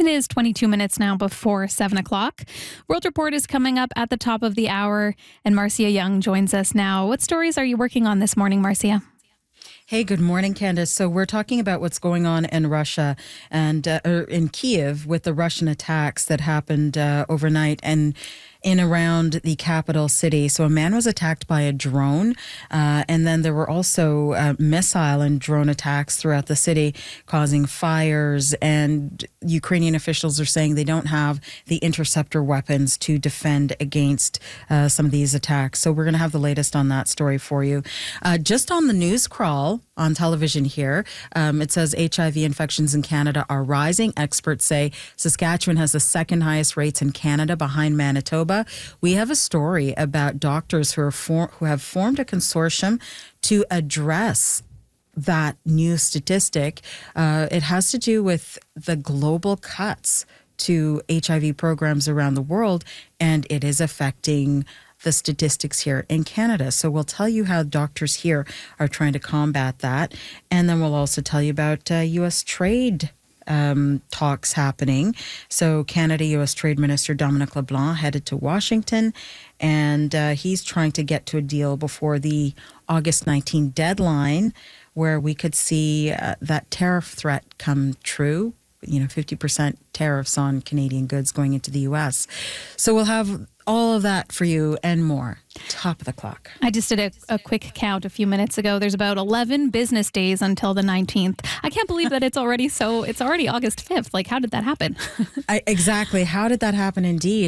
is 22 minutes now before 7 o'clock. World Report is coming up at the top of the hour, and Marcia Young joins us now. What stories are you working on this morning, Marcia? Hey, good morning, Candace. So we're talking about what's going on in Russia and in Kyiv with the Russian attacks that happened overnight and in around the capital city. So a man was attacked by a drone, and then there were also missile and drone attacks throughout the city, causing fires. And Ukrainian officials are saying they don't have the interceptor weapons to defend against some of these attacks. So we're going to have the latest on that story for you. Just on the news crawl on television here, it says HIV infections in Canada are rising. Experts say Saskatchewan has the second highest rates in Canada behind Manitoba. We have a story about doctors who have formed a consortium to address that new statistic. It has to do with the global cuts to HIV programs around the world, and it is affecting the statistics here in Canada. So we'll tell you how doctors here are trying to combat that. And then we'll also tell you about U.S. trade talks happening. So Canada-U.S. Trade Minister Dominic LeBlanc headed to Washington, and he's trying to get to a deal before the August 19 deadline, where we could see that tariff threat come true. 50% tariffs on Canadian goods going into the U.S. So we'll have all of that for you and more. Top of the clock. I just did a quick count a few minutes ago. There's about 11 business days until the 19th. I can't believe that it's already August 5th. Like, how did that happen? Exactly. How did that happen indeed?